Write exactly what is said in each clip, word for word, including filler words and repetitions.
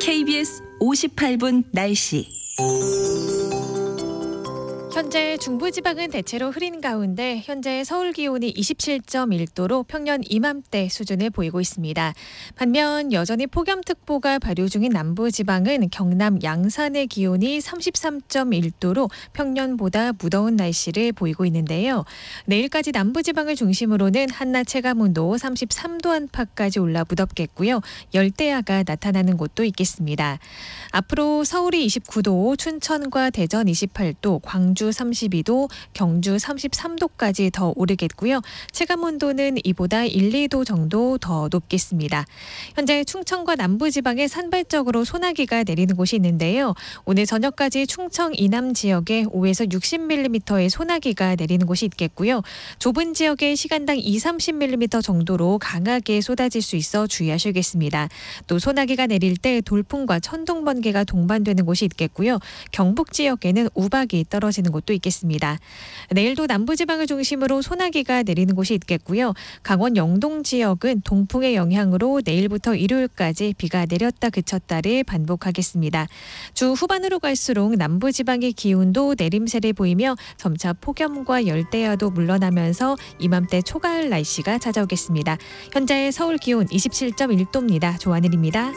케이비에스 오십팔 분 날씨. 현재 중부지방은 대체로 흐린 가운데 현재 서울 기온이 이십칠 점 일 도로 평년 이맘때 수준을 보이고 있습니다. 반면 여전히 폭염특보가 발효 중인 남부지방은 경남 양산의 기온이 삼십삼 점 일 도로 평년보다 무더운 날씨를 보이고 있는데요. 내일까지 남부지방을 중심으로는 한낮 체감온도 삼십삼 도 안팎까지 올라 무덥겠고요. 열대야가 나타나는 곳도 있겠습니다. 앞으로 서울이 이십구 도, 춘천과 대전 이십팔 도, 광주 삼십이 도, 경주 삼십삼 도까지 더 오르겠고요. 체감온도는 이보다 일, 이 도 정도 더 높겠습니다. 현재 충청과 남부지방에 산발적으로 소나기가 내리는 곳이 있는데요. 오늘 저녁까지 충청 이남 지역에 오에서 육십 밀리미터의 소나기가 내리는 곳이 있겠고요. 좁은 지역에 시간당 이십, 삼십 밀리미터 정도로 강하게 쏟아질 수 있어 주의하셔야겠습니다. 또 소나기가 내릴 때 돌풍과 천둥, 번개가 동반되는 곳이 있겠고요. 경북 지역에는 우박이 떨어지는 곳도 있겠습니다. 내일도 남부지방을 중심으로 소나기가 내리는 곳이 있겠고요. 강원 영동 지역은 동풍의 영향으로 내일부터 일요일까지 비가 내렸다 그쳤다를 반복하겠습니다. 주 후반으로 갈수록 남부지방의 기온도 내림세를 보이며 점차 폭염과 열대야도 물러나면서 이맘때 초가을 날씨가 찾아오겠습니다. 현재 서울 기온 이십칠 점 일 도입니다. 조하늘입니다.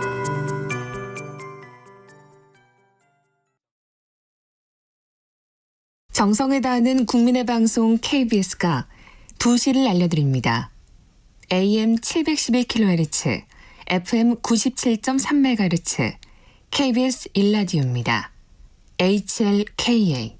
정성을 다하는 국민의 방송 케이비에스가 두 시를 알려드립니다. 에이엠 칠백십일 킬로헤르츠, 에프엠 구십칠 점 삼 메가헤르츠, 케이비에스 일 라디오입니다. 에이치엘케이에이